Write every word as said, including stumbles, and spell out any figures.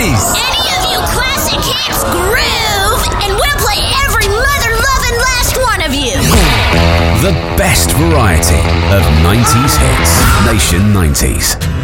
nineties. Any of you classic hits groove, and we'll play every mother-loving last one of you. The best variety of nineties hits. Nation nineties.